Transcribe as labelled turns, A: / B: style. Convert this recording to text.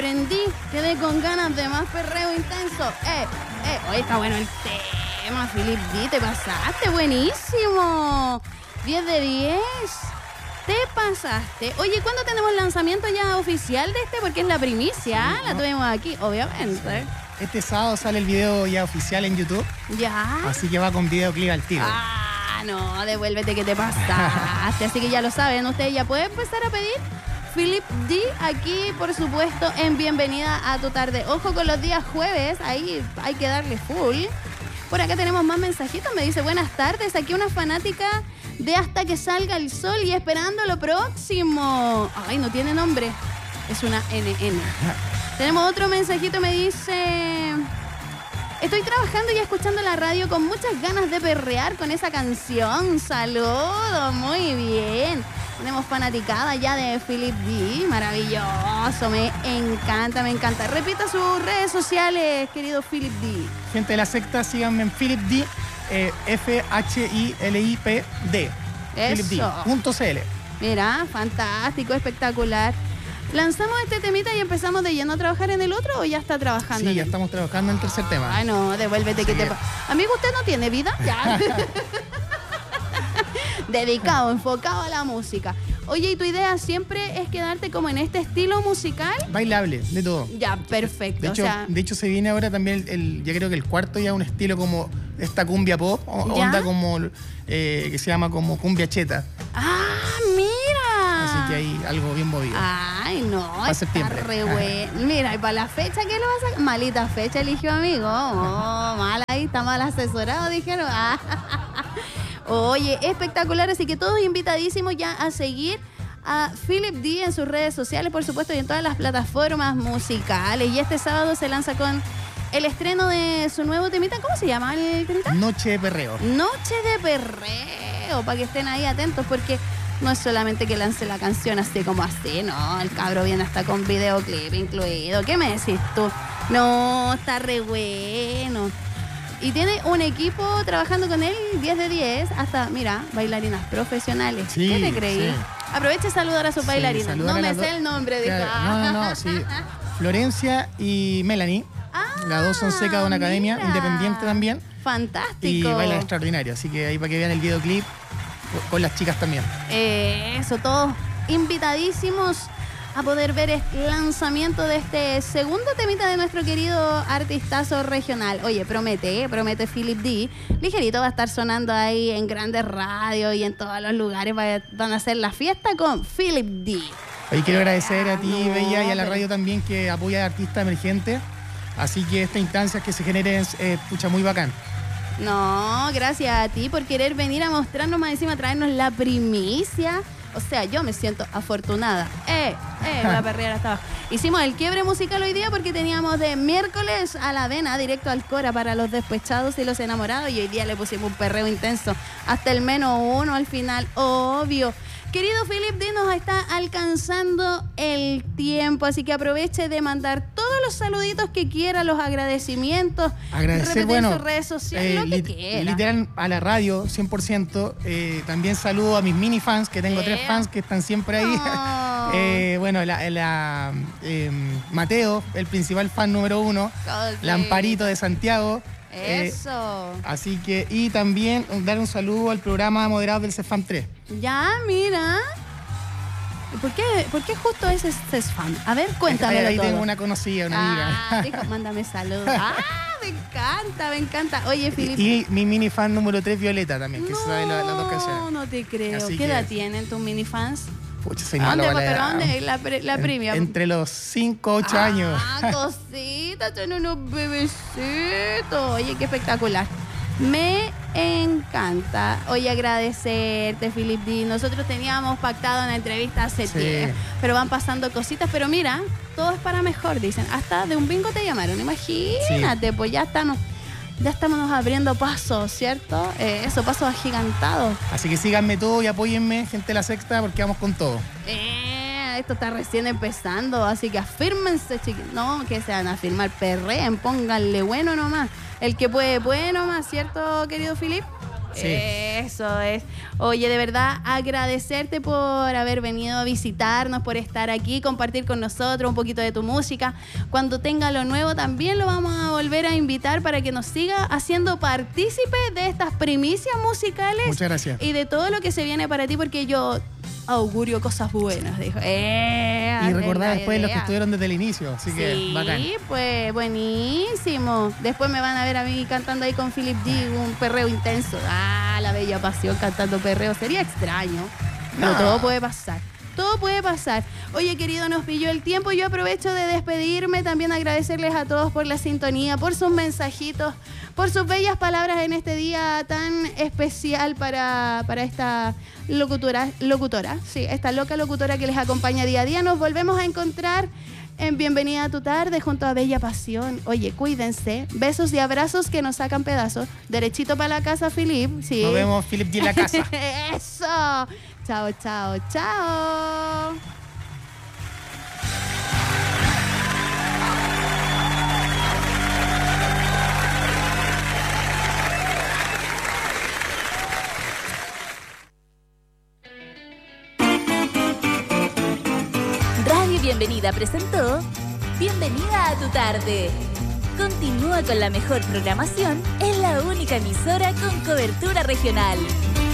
A: prendí, quedé con ganas de más perreo intenso. Oye, está bueno el tema, Philip D, te pasaste, buenísimo. 10 de 10. Te pasaste. Oye, ¿cuándo tenemos lanzamiento ya oficial de este? Porque es la primicia, la tuvimos aquí, obviamente.
B: Este sábado sale el video ya oficial en YouTube.
A: Ya.
B: Así que va con videoclip al tiro.
A: No, devuélvete que te pasaste. Así que ya lo saben, ustedes ya pueden empezar a pedir Philip D aquí, por supuesto, en Bienvenida a tu Tarde. Ojo con los días jueves, ahí hay que darle full. Por acá tenemos más mensajitos, me dice, buenas tardes, aquí una fanática de Hasta que salga el sol y esperando lo próximo. Ay, no tiene nombre, es una NN. Tenemos otro mensajito, me dice... Estoy trabajando y escuchando la radio con muchas ganas de perrear con esa canción. Saludos, muy bien. Tenemos fanaticada ya de Philip D. Maravilloso, me encanta, me encanta. Repita sus redes sociales, querido Philip D.
B: Gente de la secta, síganme en Philip D, FHILIPD. PhilipD.cl.
A: Mira, fantástico, espectacular. ¿Lanzamos este temita y empezamos de lleno a trabajar en el otro o ya está trabajando?
B: Sí, ya estamos trabajando en el tercer tema.
A: Ay, no, devuélvete sí. Que te... Amigo, ¿usted no tiene vida? Ya. Dedicado, enfocado a la música. Oye, ¿y tu idea siempre es quedarte como en este estilo musical?
B: Bailable, de todo.
A: Ya, perfecto.
B: De hecho se viene ahora también, ya creo que el cuarto ya un estilo como esta cumbia pop, onda como, que se llama como cumbia cheta.
A: ¡Ah, mira!
B: Así que hay algo bien movido.
A: Ay, no,
B: para
A: está
B: septiembre.
A: Re bueno. Mira, y para la fecha, ¿qué lo vas a...? Malita fecha eligió, amigo. Oh, mal ahí, está mal asesorado, dijeron. Oye, espectacular, así que todos invitadísimos ya a seguir a Philip D en sus redes sociales, por supuesto, y en todas las plataformas musicales. Y este sábado se lanza con el estreno de su nuevo temita. ¿Cómo se llama el temita?
B: Noche de perreo.
A: Noche de perreo, para que estén ahí atentos, porque no es solamente que lance la canción así como así, no, el cabro viene hasta con videoclip incluido. ¿Qué me decís tú? No, está re bueno. Y tiene un equipo trabajando con él 10 de 10, hasta, mira, bailarinas profesionales.
B: Sí,
A: ¿qué te creí?
B: Sí.
A: Aprovecha y saludar a sus bailarinas. No me sé el nombre de cada.
B: No, sí. Florencia y Melanie. Las dos son secas de una academia independiente también.
A: Fantástico.
B: Y bailan extraordinario. Así que ahí para que vean el videoclip con las chicas también.
A: Eso, todos invitadísimos a poder ver el lanzamiento de este segundo temita de nuestro querido artistazo regional. Oye, promete Philip D. Ligerito va a estar sonando ahí en grandes radios y en todos los lugares. Van a hacer la fiesta con Philip D.
B: Hoy quiero agradecer a ti, Bella, y a la radio también que apoya a artistas emergentes. Así que esta instancia que se genere es muy bacán.
A: No, gracias a ti por querer venir a mostrarnos más encima, traernos la primicia. O sea, yo me siento afortunada. Voy a perrear hasta abajo. Hicimos el quiebre musical hoy día porque teníamos de miércoles a la avena, directo al Cora para los despechados y los enamorados. Y hoy día le pusimos un perreo intenso. Hasta el -1 al final, obvio. Querido Philip D, nos está alcanzando el tiempo, así que aproveche de mandar todos los saluditos que quiera, los agradecimientos.
B: Agradecer,
A: en sus redes sociales, lo que quiera.
B: Literal, a la radio, 100%. También saludo a mis mini fans, que tengo 3 fans que están siempre ahí. Mateo, el principal fan número 1. Lamparito de Santiago.
A: Eso.
B: Así que, y también dar un saludo al programa moderado del CESFAM 3.
A: Ya, mira. ¿Por qué justo ese CESFAM? A ver, cuéntamelo
B: ahí
A: todo.
B: tengo una conocida, una amiga.
A: Dijo, mándame saludos. Me encanta. Oye, Filipe.
B: Y mi mini fan número 3, Violeta, también, que se sabe las 2 canciones.
A: No te creo.
B: Así
A: ¿Qué edad tienen tus mini fans?
B: Pucha, soy malo para la edad.
A: ¿Dónde? La premia.
B: Entre los 5, 8 años.
A: Cosita, son unos bebecitos. Oye, qué espectacular. Me encanta. Oye, agradecerte, Philip D. Nosotros teníamos pactado una entrevista hace tiempo, pero van pasando cositas. Pero mira, todo es para mejor, dicen. Hasta de un bingo te llamaron, imagínate. Pues ya estamos abriendo pasos, ¿cierto? Pasos agigantados.
B: Así que síganme todo y apóyenme, gente de la sexta, porque vamos con todo.
A: Esto está recién empezando, así que afírmense, chiquillos. No, que se van a firmar, perreen, pónganle bueno nomás. El que puede nomás, ¿cierto, querido Philip?
B: Sí.
A: Eso es. Oye, de verdad, agradecerte por haber venido a visitarnos, por estar aquí, compartir con nosotros un poquito de tu música. Cuando tenga lo nuevo también lo vamos a volver a invitar para que nos siga haciendo partícipe de estas primicias musicales.
B: Muchas gracias.
A: Y de todo lo que se viene para ti, porque yo augurio cosas buenas, dijo.
B: Y recordar después los que estuvieron desde el inicio, así que bacán.
A: Sí, pues buenísimo. Después me van a ver a mí cantando ahí con Philip D, un perreo intenso. La bella pasión cantando perreo. Sería extraño, pero todo puede pasar. Todo puede pasar. Oye, querido, nos pilló el tiempo. Yo aprovecho de despedirme, también agradecerles a todos por la sintonía, por sus mensajitos, por sus bellas palabras en este día tan especial para esta locutora, sí, esta loca locutora que les acompaña día a día. Nos volvemos a encontrar en Bienvenida a tu tarde junto a Bella Pasión. Oye, cuídense. Besos y abrazos que nos sacan pedazos. Derechito para la casa, Philip. Sí.
B: Nos vemos, Philip D. en la casa.
A: Eso. Chao, chao, chao.
C: Radio Bienvenida presentó Bienvenida a tu tarde. Continúa con la mejor programación en la única emisora con cobertura regional.